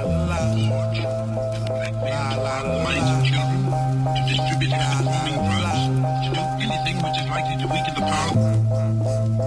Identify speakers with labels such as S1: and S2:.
S1: minds of children, to distribute habit-forming drugs, to do anything which is likely to weaken the power